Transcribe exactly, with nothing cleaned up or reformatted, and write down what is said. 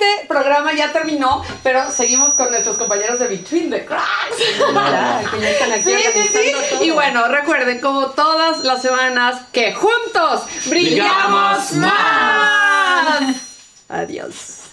este programa ya terminó, pero seguimos con nuestros compañeros de Between the Cracks. Ya, que ya están aquí Sí, sí, sí. todo. Y bueno, recuerden, como todas las semanas, que juntos brillamos Brillamos más. Adiós.